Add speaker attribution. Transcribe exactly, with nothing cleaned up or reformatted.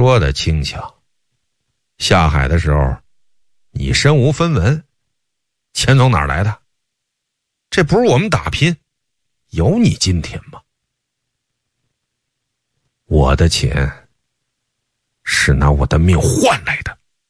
Speaker 1: 说的轻巧，下海的时候你身无分文，钱从哪儿来的？这不是我们打拼，有你今天吗？我的钱是拿我的命换来的。